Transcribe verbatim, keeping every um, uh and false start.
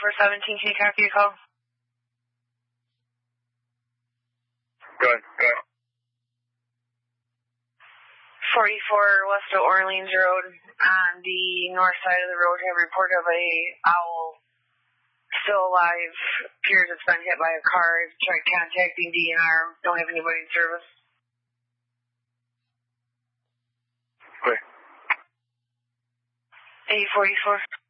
forty-four seventeen, can you copy your call? Go ahead, go ahead. forty-four West of Orleans Road, on the north side of the road, have a report of a owl still alive. Appears it's been hit by a car. I've tried contacting D N R. Don't have anybody in service. Clear. eight forty-four.